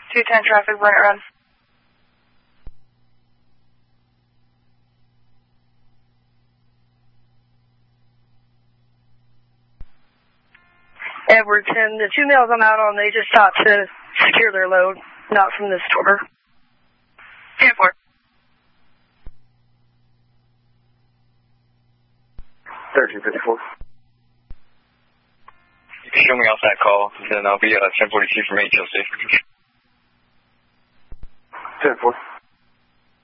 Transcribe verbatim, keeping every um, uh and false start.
two ten traffic, run it, run. Edward ten, the two males I'm out on, they just stopped to secure their load, not from the store. ten four. thirteen fifty-four. You can show me off that call, then I'll be uh, ten forty-two from eight till six. ten four.